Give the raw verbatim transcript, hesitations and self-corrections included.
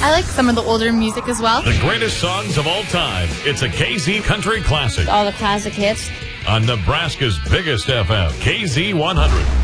I like some of the older music as well. The greatest songs of all time. It's a K Z Country Classic. All the classic hits. On Nebraska's biggest F M, K Z one hundred.